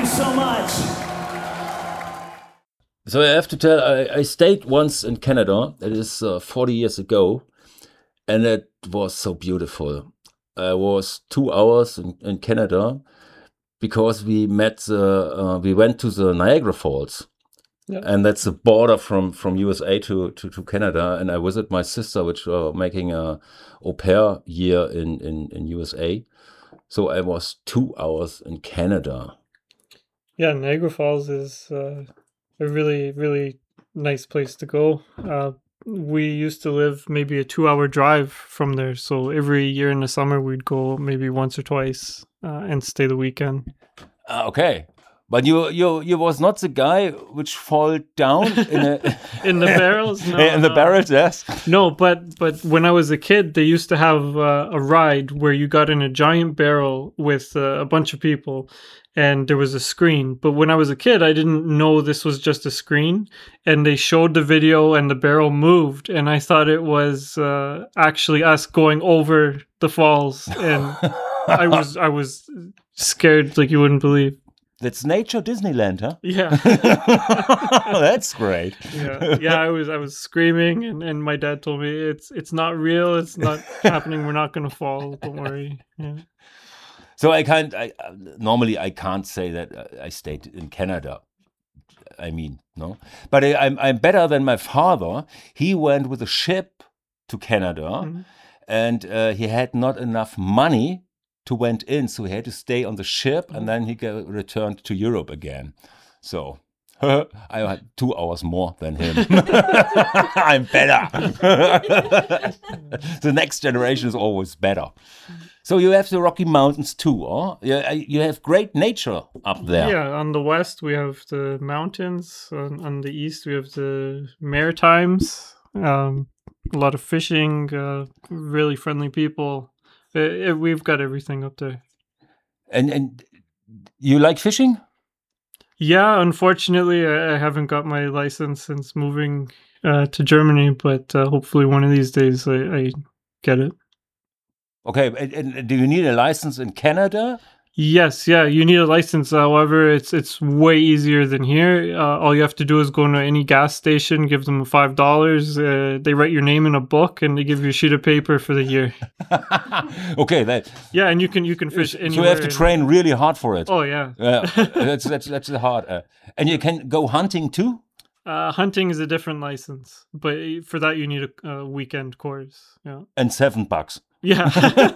so much. So I have to tell, I stayed once in Canada. It is 40 years ago, and it was so beautiful. I was 2 hours in Canada because we went to the Niagara Falls. Yeah. And that's the border from USA to Canada. And I visited my sister, which making a au pair year in USA. So I was 2 hours in Canada. Yeah, Niagara Falls is a really, really nice place to go. We used to live maybe a 2-hour drive from there. So every year in the summer, we'd go maybe once or twice and stay the weekend. Okay. But you was not the guy which fall down in the barrels? No, in the barrels, yes. No, but when I was a kid, they used to have a ride where you got in a giant barrel with a bunch of people, and there was a screen. But when I was a kid, I didn't know this was just a screen, and they showed the video, and the barrel moved, and I thought it was actually us going over the falls, and I was scared like you wouldn't believe. That's nature Disneyland, huh? Yeah. That's great. Yeah. I was screaming, and my dad told me it's not real. It's not happening. We're not going to fall. Don't worry. Yeah. So normally I can't say that I stayed in Canada. I mean, no. But I'm better than my father. He went with a ship to Canada, and he had not enough money to went in, so he had to stay on the ship, and then he returned to Europe again. So I had 2 hours more than him. I'm better. The next generation is always better. So you have the Rocky Mountains too, huh? You have great nature up there. Yeah, on the west we have the mountains. On the east we have the Maritimes. A lot of fishing, really friendly people. We've got everything up there. And you like fishing? Yeah, unfortunately, I haven't got my license since moving to Germany, but hopefully one of these days I get it. Okay, and do you need a license in Canada? Yes, yeah, you need a license. However, it's way easier than here. All you have to do is go to any gas station, give them $5. They write your name in a book, and they give you a sheet of paper for the year. Okay, that. Yeah, and you can fish anywhere. So you have to train really hard for it. Oh yeah. That's hard. And you can go hunting too. Hunting is a different license, but for that you need a weekend course. Yeah. And $7. Yeah.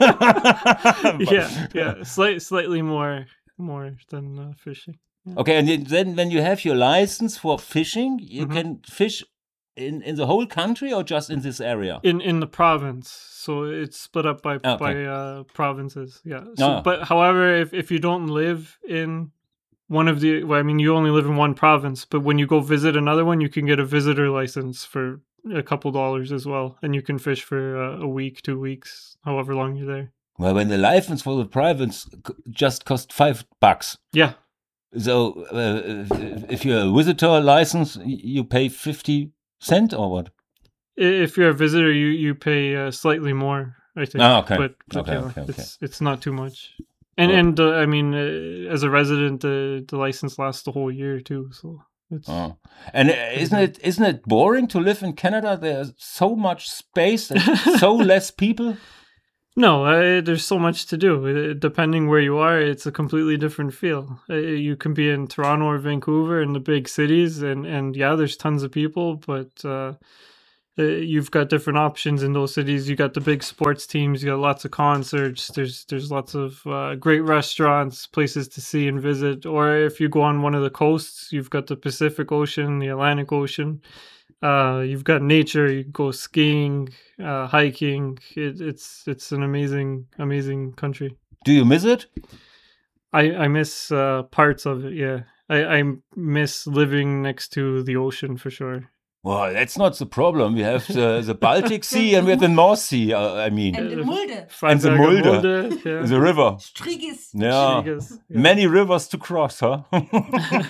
yeah. Slightly more than fishing. Yeah. Okay, and then when you have your license for fishing, you can fish in the whole country or just in this area? In the province, so it's split up by provinces. Yeah. So, But however, if you don't live in one of the, you only live in one province, but when you go visit another one, you can get a visitor license for a couple dollars as well, and you can fish for a week, 2 weeks, however long you're there. Well, when the license for the province just cost $5. Yeah. So if you're a visitor license, you pay 50 cents or what? If you're a visitor, you pay slightly more, I think. Oh, okay. But Okay. It's not too much. And as a resident, the license lasts the whole year too. So it's. Oh. And isn't it boring to live in Canada? There's so much space and so less people. No, there's so much to do. Depending where you are, it's a completely different feel. You can be in Toronto or Vancouver in the big cities, and yeah, there's tons of people, but you've got different options in those cities. You got the big sports teams. You got lots of concerts. There's lots of great restaurants, places to see and visit. Or if you go on one of the coasts, you've got the Pacific Ocean, the Atlantic Ocean. You've got nature. You can go skiing, hiking. It's an amazing country. Do you miss it? I miss parts of it. Yeah, I miss living next to the ocean for sure. Well, that's not the problem. We have the Baltic Sea and we have the North Sea. And the Mulde. And the Mulde. Yeah. The river. Striegis. Yeah. Many rivers to cross, huh?